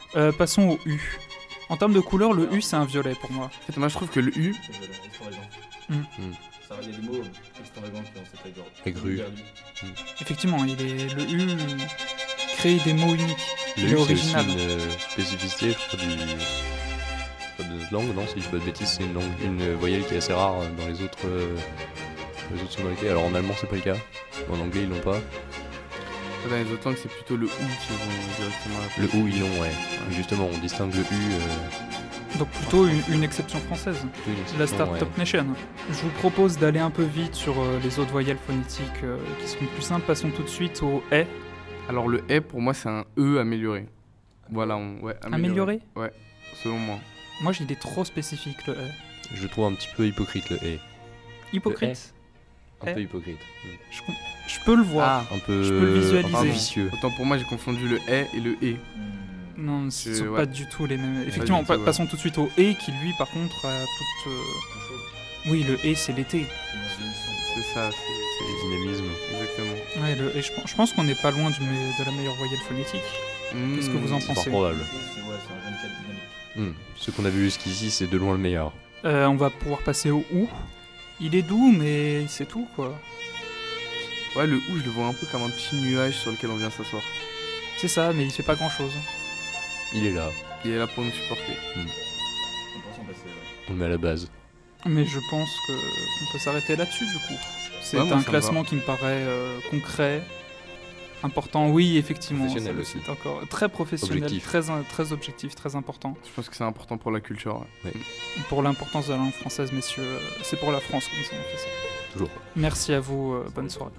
Passons au U. En termes de couleur, le U c'est un violet pour moi. En fait, moi je trouve que le U, C'est violet, extravagant. Mm. Ça, il y a des mots extravagants qui ont cette aigreur. Aigru. Effectivement, le U crée des mots uniques. Le Il est U, c'est aussi original. une spécificité, je crois, de notre langue, non? Si je dis pas de bêtises, c'est une voyelle qui est assez rare dans les autres sonorités. Alors en allemand, c'est pas le cas. En anglais, ils l'ont pas. dans les autres langues, c'est plutôt le OU qui vont directement à la Le OU, ils l'ont, ouais. Justement, on distingue le U. Donc plutôt une exception française. plutôt une La exception, Startup ouais. Nation. Je vous propose d'aller un peu vite sur les autres voyelles phonétiques qui seront plus simples. Passons tout de suite au E. Alors le E, pour moi, c'est un E amélioré. Voilà, Amélioré. Ouais, selon moi. Moi, il est trop spécifique, le E. Je le trouve un petit peu hypocrite, le E. Hypocrite. Un Eh. peu hypocrite. Je peux le voir. Un peu Je peux le visualiser. un peu vicieux. Autant pour moi, j'ai confondu le E et le E. Non, ce sont ouais. pas du tout les mêmes. Effectivement, du tout, ouais. passons tout de suite au E qui, lui, par contre, a toute... Oui, le E, c'est l'été. C'est ça, c'est Le dynamisme. exactement. Ouais, le E, je pense qu'on n'est pas loin de la meilleure voyelle phonétique. Qu'est-ce que vous en C'est fort pensez? probable. C'est un jeune cadre dynamique. Ce qu'on a vu jusqu'ici, c'est de loin le meilleur. On va pouvoir passer au OU. Il est doux, mais c'est tout, quoi. Ouais, le OU, je le vois un peu comme un petit nuage sur lequel on vient s'asseoir. C'est ça, mais il fait pas grand-chose. Il est là. Il est là pour nous supporter. On peut s'en passer, ouais. On est à la base. Mais je pense qu'on peut s'arrêter là-dessus, du coup. C'est Ouais, moi, un ça me classement qui me paraît concret, important. Oui, effectivement. Professionnel ça, aussi. c'est encore très professionnel, Objectif. très objectif, très important. Je pense que c'est important pour la culture. Ouais. Pour l'importance de la langue française, messieurs, c'est pour la France comme ça on fait ça. Toujours. Merci à vous, bonne soirée.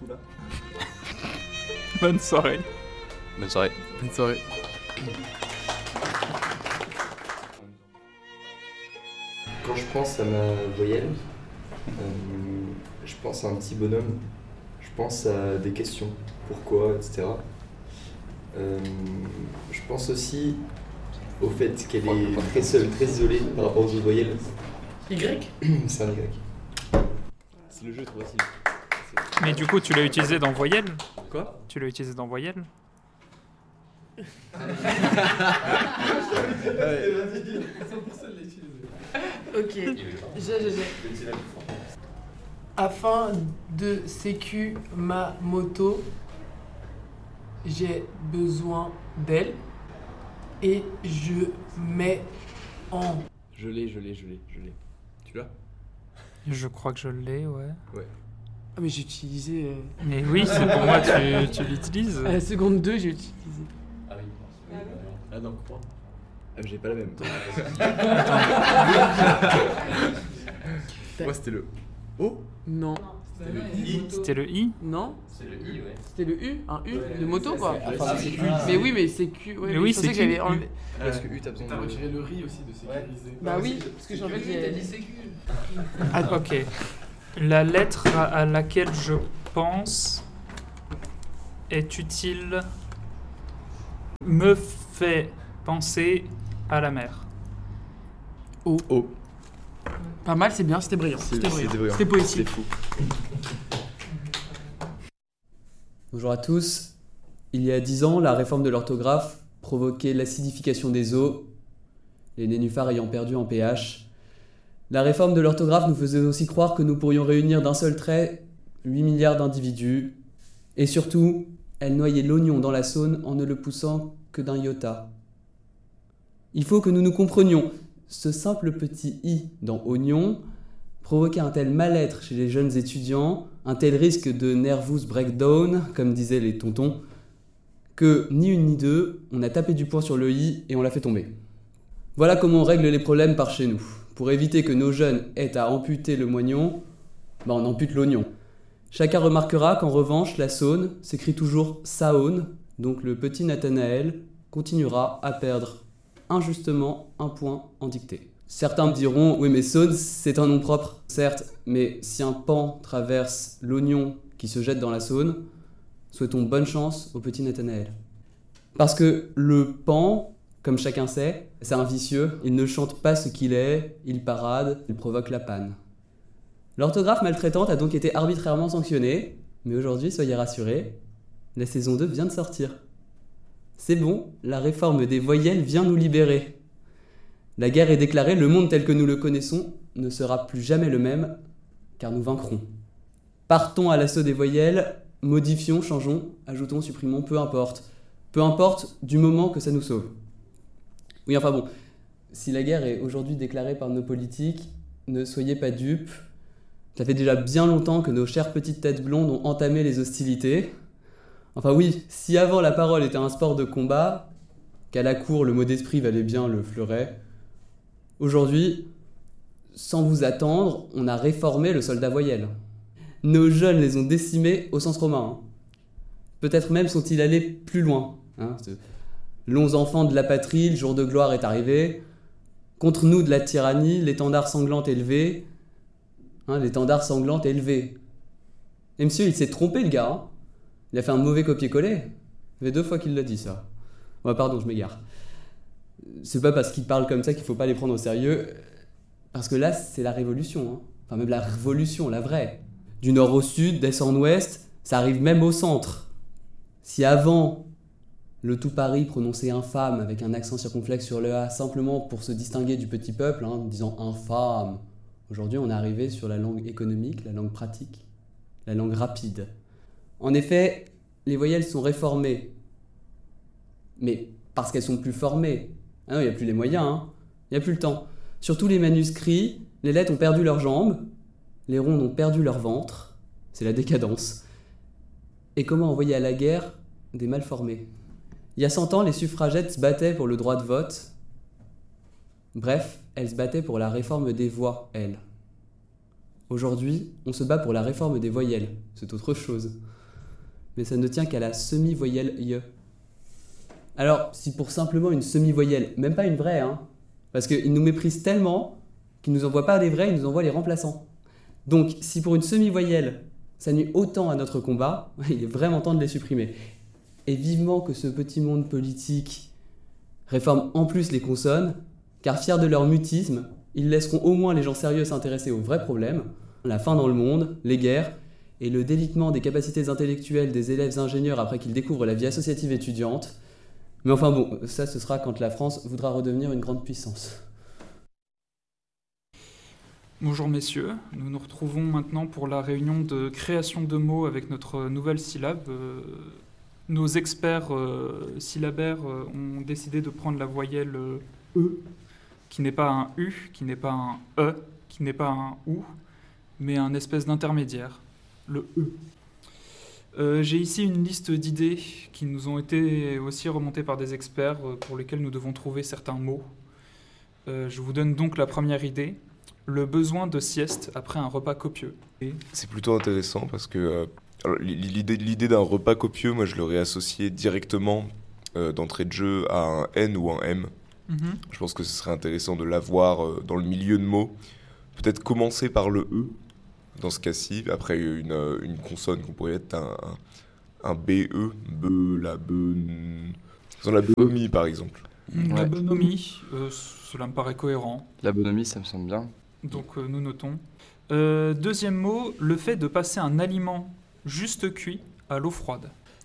Bonne soirée. Bonne soirée. Bonne soirée. Quand je pense à ma voyelle, je pense à un petit bonhomme, je pense à des questions, pourquoi, etc. Je pense aussi au fait qu'elle est très seule, très isolée par rapport aux autres voyelles. Y. C'est un Y. C'est le jeu trop facile. Mais du coup, tu l'as utilisé dans voyelle? Quoi? Tu l'as utilisé dans voyelle? Ok, j'ai. Afin de sécu ma moto, j'ai besoin d'elle et je mets en. Je l'ai. Tu l'as? Je crois que je l'ai, ouais. Ah mais j'ai utilisé. Mais oui, c'est pour moi, tu l'utilises. À la seconde 2, j'ai utilisé. Ah non, crois. Ah, j'ai pas la même. Moi, c'était le O. Non. C'était le I? Non? C'est le I, ouais. C'était le U? Un U de moto quoi? Enfin, c'est Q. Mais oui, mais c'est Q. Ouais, Mais oui, je pensais c'est que j'avais Q. enlevé. Parce que U, t'as besoin de. retiré le riz aussi de sécuriser. Bah oui, parce que j'en fait j'ai. Ah, ok. La lettre à laquelle je pense est utile, me fait penser à la mer. O. O. Pas mal, c'est bien, c'était brillant. C'était brillant. C'était poétique. C'est fou. Bonjour à tous. Il y a 10 ans, la réforme de l'orthographe provoquait l'acidification des eaux, les nénuphars ayant perdu en pH. La réforme de l'orthographe nous faisait aussi croire que nous pourrions réunir d'un seul trait 8 milliards d'individus. Et surtout, elle noyait l'oignon dans la Saône en ne le poussant que d'un iota. Il faut que nous nous comprenions. Ce simple petit i dans oignon provoquait un tel mal-être chez les jeunes étudiants, un tel risque de nervous breakdown, comme disaient les tontons, que ni une ni deux, on a tapé du poing sur le i et on l'a fait tomber. Voilà comment on règle les problèmes par chez nous. Pour éviter que nos jeunes aient à amputer le moignon, on ampute l'oignon. Chacun remarquera qu'en revanche, la Saône s'écrit toujours Saône, donc le petit Nathanaël continuera à perdre injustement un point en dictée. Certains me diront, oui mais Saône c'est un nom propre, certes, mais si un pan traverse l'oignon qui se jette dans la Saône, souhaitons bonne chance au petit Nathanaël. Parce que le pan, comme chacun sait, c'est un vicieux, il ne chante pas ce qu'il est, il parade, il provoque la panne. L'orthographe maltraitante a donc été arbitrairement sanctionnée, mais aujourd'hui, soyez rassurés, la saison 2 vient de sortir. C'est bon, la réforme des voyelles vient nous libérer. La guerre est déclarée, le monde tel que nous le connaissons ne sera plus jamais le même, car nous vaincrons. Partons à l'assaut des voyelles, modifions, changeons, ajoutons, supprimons, peu importe. Peu importe du moment que ça nous sauve. Oui, enfin bon, si la guerre est aujourd'hui déclarée par nos politiques, ne soyez pas dupes. Ça fait déjà bien longtemps que nos chères petites têtes blondes ont entamé les hostilités. Enfin oui, si avant la parole était un sport de combat, qu'à la cour le mot d'esprit valait bien le fleuret, aujourd'hui, sans vous attendre, on a réformé le soldat voyelle. Nos jeunes les ont décimés au sens romain. Peut-être même sont-ils allés plus loin. Longs enfants de la patrie, le jour de gloire est arrivé. Contre nous de la tyrannie, l'étendard sanglant élevé. L'étendard sanglant élevé. Et monsieur, il s'est trompé le gars. Il a fait un mauvais copier-coller. Ça fait 2 fois qu'il l'a dit ça. Ouais, pardon, je m'égare. C'est pas parce qu'ils parlent comme ça qu'il faut pas les prendre au sérieux. Parce que là, c'est la révolution. Enfin, même la révolution, la vraie. Du nord au sud, d'est en ouest, ça arrive même au centre. Si avant, le tout Paris prononçait infâme avec un accent circonflexe sur le A, simplement pour se distinguer du petit peuple, en disant infâme, aujourd'hui, on est arrivé sur la langue économique, la langue pratique, la langue rapide. En effet, les voyelles sont réformées. Mais parce qu'elles sont plus formées. Il n'y a plus les moyens, il n'y a plus le temps. Sur tous les manuscrits, les lettres ont perdu leurs jambes, les rondes ont perdu leur ventre. C'est la décadence. Et comment envoyer à la guerre des mal formés? Il y a 100 ans, les suffragettes se battaient pour le droit de vote. Bref, elles se battaient pour la réforme des voix, elles. Aujourd'hui, on se bat pour la réforme des voyelles. C'est autre chose. Mais ça ne tient qu'à la semi-voyelle « ye ». Alors, si pour simplement une semi-voyelle, même pas une vraie, parce qu'ils nous méprisent tellement qu'ils nous envoient pas des vrais, ils nous envoient les remplaçants. Donc, si pour une semi-voyelle, ça nuit autant à notre combat, il est vraiment temps de les supprimer. Et vivement que ce petit monde politique réforme en plus les consonnes, car fiers de leur mutisme, ils laisseront au moins les gens sérieux s'intéresser aux vrais problèmes, la faim dans le monde, les guerres, et le délitement des capacités intellectuelles des élèves ingénieurs après qu'ils découvrent la vie associative étudiante. Mais enfin bon, ça ce sera quand la France voudra redevenir une grande puissance. Bonjour messieurs, nous nous retrouvons maintenant pour la réunion de création de mots avec notre nouvelle syllabe. Nos experts syllabaires ont décidé de prendre la voyelle E, qui n'est pas un U, qui n'est pas un E, qui n'est pas un OU, mais un espèce d'intermédiaire, le E. J'ai ici une liste d'idées qui nous ont été aussi remontées par des experts pour lesquels nous devons trouver certains mots. Je vous donne donc la première idée. Le besoin de sieste après un repas copieux. C'est plutôt intéressant parce que l'idée d'un repas copieux, moi je l'aurais associé directement d'entrée de jeu à un N ou un M. Je pense que ce serait intéressant de l'avoir dans le milieu de mots. Peut-être commencer par le E, dans ce cas-ci, après une consonne qu'on pourrait être un BE, la bonhomie par exemple. La bonhomie, cela me paraît cohérent. La bonhomie, ça me semble bien. Donc nous notons. Deuxième mot, le fait de passer un aliment juste cuit à l'eau froide.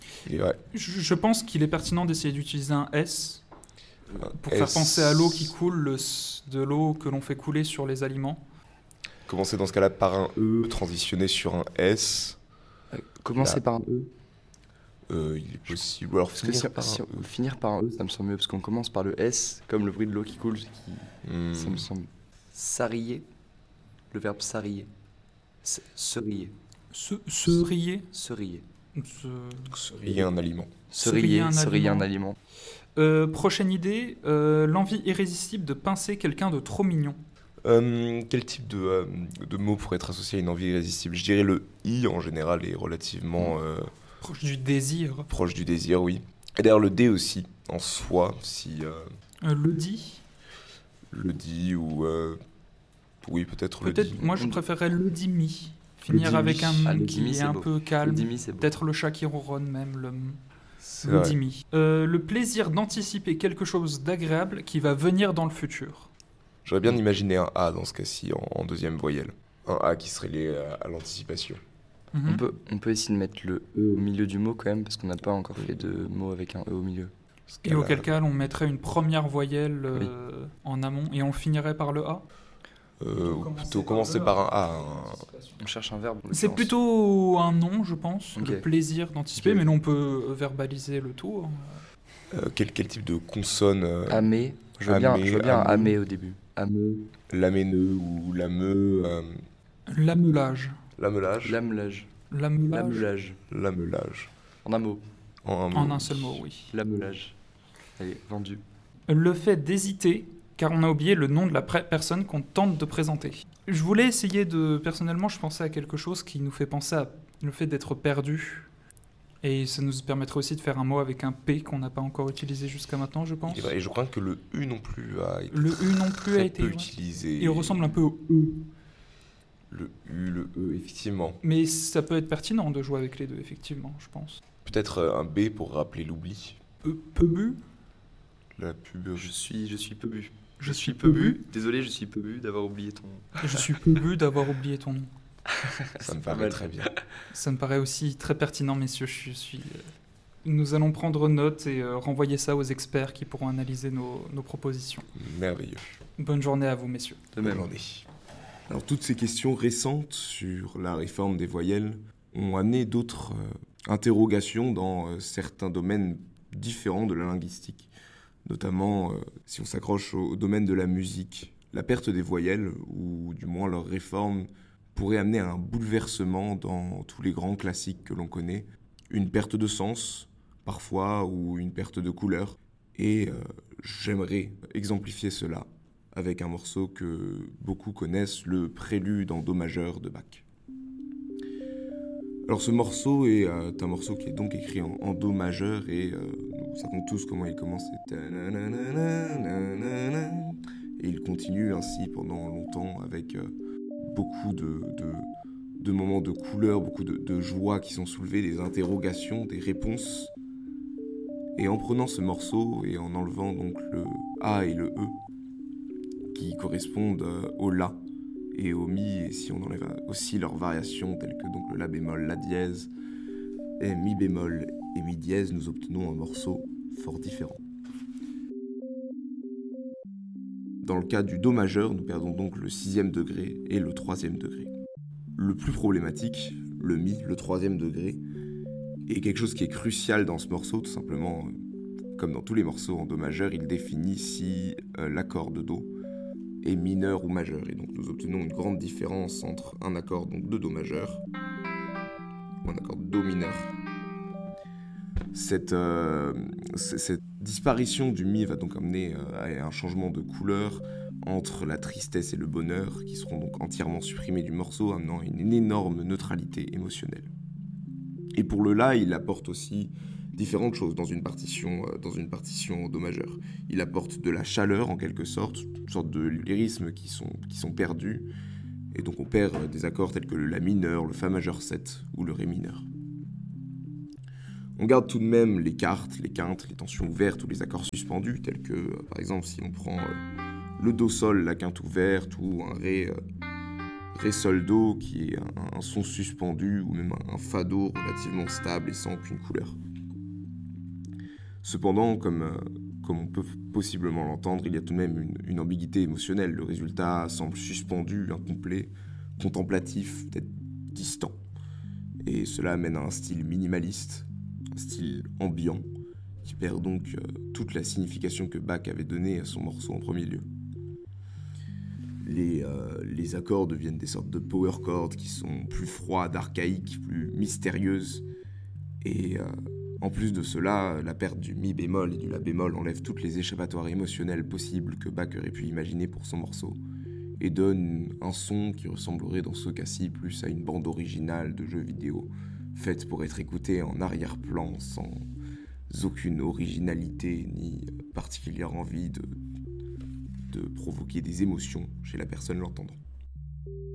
Je pense qu'il est pertinent d'essayer d'utiliser un S pour faire penser à l'eau qui coule, de l'eau que l'on fait couler sur les aliments. Commencer dans ce cas-là par un E, transitionner sur un S. Commencer par un E. Il est possible. Alors finir par un E, ça me semble mieux, parce qu'on commence par le S, comme le bruit de l'eau qui coule, ça me semble. Sariller, le verbe sariller. Seriller. Seriller. Seriller. Seriller un aliment. Seriller un aliment. Prochaine idée, l'envie irrésistible de pincer quelqu'un de trop mignon. Quel type de mot pourrait être associé à une envie irrésistible? Je dirais le I en général est relativement... Proche du désir. Proche du désir, oui. Et d'ailleurs le D aussi, en soi, si... le dit. Le dit ou... oui, peut-être le dit. Moi je préférerais le dimi. Finir avec un qui est un peu calme. Peut-être le chat qui ronronne même, le dimi. Le plaisir d'anticiper quelque chose d'agréable qui va venir dans le futur. J'aurais bien imaginé un A dans ce cas-ci, en deuxième voyelle. Un A qui serait lié à l'anticipation. On peut essayer de mettre le E au milieu du mot quand même, parce qu'on n'a pas encore fait de mot avec un E au milieu. Et auquel cas, on mettrait une première voyelle en amont et on finirait par le A. Plutôt commencer par un A. On cherche un verbe. C'est plutôt un nom, je pense, le plaisir d'anticiper, mais nous on peut verbaliser le tout. Quel type de consonne Amé. Je veux bien amé au début. Amé. L'améneux ou l'ameux. L'ameulage. L'ameulage. L'ameulage. L'ameulage. L'ameulage. En un mot. En un seul mot, oui. L'ameulage. Allez, vendu. Le fait d'hésiter, car on a oublié le nom de la personne qu'on tente de présenter. Je voulais essayer de... Personnellement, je pensais à quelque chose qui nous fait penser à le fait d'être perdu. Et ça nous permettrait aussi de faire un mot avec un P qu'on n'a pas encore utilisé jusqu'à maintenant, je pense. Et je crois que le U non plus a été utilisé. Il ressemble un peu au E. Le U, le E, effectivement. Mais ça peut être pertinent de jouer avec les deux, effectivement, je pense. Peut-être un B pour rappeler l'oubli. Peu-bu. La pub. Je suis peu bu. Je suis peu bu. Désolé, je suis peu bu d'avoir oublié ton nom. Je suis peu bu d'avoir oublié ton nom. Ça me paraît très bien. Ça me paraît aussi très pertinent, messieurs. Nous allons prendre note et renvoyer ça aux experts qui pourront analyser nos propositions. Merveilleux. Bonne journée à vous, messieurs. Bonne journée. Alors, toutes ces questions récentes sur la réforme des voyelles ont amené d'autres interrogations dans certains domaines différents de la linguistique. Notamment, si on s'accroche au domaine de la musique, la perte des voyelles, ou du moins leur réforme, pourrait amener à un bouleversement dans tous les grands classiques que l'on connaît. Une perte de sens, parfois, ou une perte de couleur. Et j'aimerais exemplifier cela avec un morceau que beaucoup connaissent, le Prélude en Do majeur de Bach. Alors ce morceau est un morceau qui est donc écrit en Do majeur et nous savons tous comment il commence. Et il continue ainsi pendant longtemps avec beaucoup de moments de couleur, beaucoup de joie qui sont soulevés, des interrogations, des réponses. Et en prenant ce morceau et en enlevant donc le A et le E qui correspondent au La et au Mi, et si on enlève aussi leurs variations telles que donc le La bémol, La dièse, et Mi bémol et Mi dièse, nous obtenons un morceau fort différent. Dans le cas du Do majeur, nous perdons donc le 6e degré et le 3e degré. Le plus problématique, le Mi, le 3e degré, est quelque chose qui est crucial dans ce morceau, tout simplement, comme dans tous les morceaux en Do majeur, il définit si l'accord de Do est mineur ou majeur. Et donc nous obtenons une grande différence entre un accord donc, de Do majeur ou un accord de Do mineur. Cette disparition du Mi va donc amener à un changement de couleur entre la tristesse et le bonheur, qui seront donc entièrement supprimés du morceau, amenant une énorme neutralité émotionnelle. Et pour le La, il apporte aussi différentes choses dans une partition en Do majeur. Il apporte de la chaleur en quelque sorte, une sorte de lyrismes qui sont perdus, et donc on perd des accords tels que le La mineur, le Fa majeur 7 ou le Ré mineur. On garde tout de même les quartes, les quintes, les tensions ouvertes ou les accords suspendus, tels que par exemple si on prend le Do sol, la quinte ouverte, ou un Ré sol Do qui est un son suspendu, ou même un Fa Do relativement stable et sans aucune couleur. Cependant, comme on peut possiblement l'entendre, il y a tout de même une ambiguïté émotionnelle. Le résultat semble suspendu, incomplet, contemplatif, peut-être distant. Et cela amène à un style minimaliste, un style ambiant, qui perd donc toute la signification que Bach avait donnée à son morceau en premier lieu. Les accords deviennent des sortes de power chords qui sont plus froides, archaïques, plus mystérieuses. Et en plus de cela, la perte du Mi bémol et du La bémol enlève toutes les échappatoires émotionnelles possibles que Bach aurait pu imaginer pour son morceau, et donne un son qui ressemblerait dans ce cas-ci plus à une bande originale de jeux vidéo, faite pour être écoutée en arrière-plan sans aucune originalité ni particulière envie de provoquer des émotions chez la personne l'entendant.